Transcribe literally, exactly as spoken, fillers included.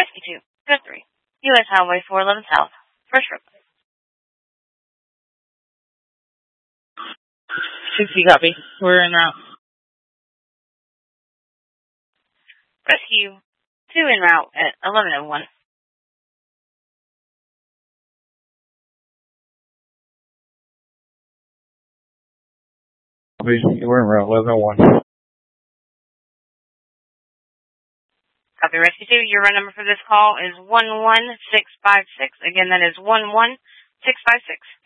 Rescue two, code three, U S Highway four eleven South, first road. sixty copy. We're en route. Rescue two en route at eleven oh one. We're en route, eleven oh one. Copy, Rescue two. Your run number for this call is one one six five six. Again, that is one one six five six.